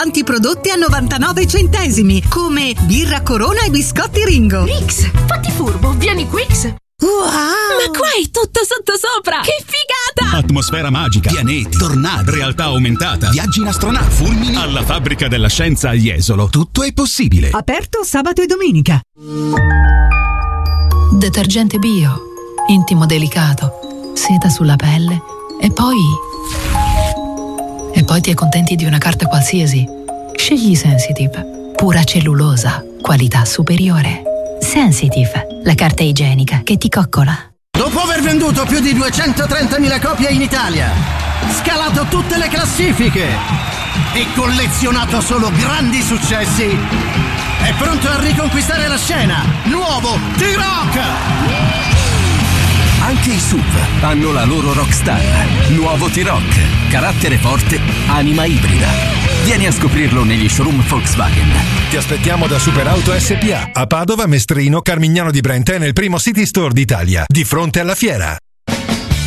tanti prodotti a 99 centesimi, come birra Corona e biscotti Ringo. Rix, fatti furbo, vieni Quix. Wow! Ma qua è tutto sottosopra! Che figata! Atmosfera magica, pianeti, tornate, realtà aumentata, viaggi in astronave, fulmini. Alla fabbrica della scienza a Jesolo tutto è possibile. Aperto sabato e domenica. Detergente bio, intimo delicato, seta sulla pelle e poi ti accontenti di una carta qualsiasi. Scegli Sensitive, pura cellulosa, qualità superiore. Sensitive, la carta igienica che ti coccola. Dopo aver venduto più di 230.000 copie in Italia, scalato tutte le classifiche e collezionato solo grandi successi, è pronto a riconquistare la scena. Nuovo T-Rock! Anche i SUV hanno la loro rockstar. Nuovo T-Rock, carattere forte, anima ibrida. Vieni a scoprirlo negli showroom Volkswagen. Ti aspettiamo da Superauto SPA a Padova, Mestrino, Carmignano di Brenta e nel primo City Store d'Italia, di fronte alla fiera.